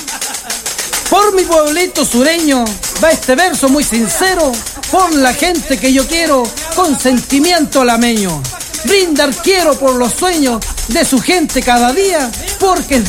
Por mi pueblito sureño va este verso muy sincero, por la gente que yo quiero, con sentimiento lameño. Brindar quiero por los sueños de su gente cada día, porque es